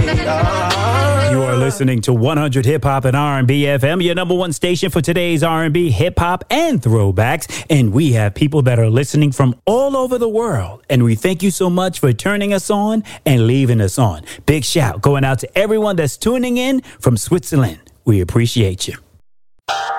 You are listening to 100 Hip Hop and R&B FM, your number one station for today's R&B, hip hop, and throwbacks. And we have people that are listening from all over the world. And we thank you so much for turning us on and leaving us on. Big shout going out to everyone that's tuning in from Switzerland. We appreciate you.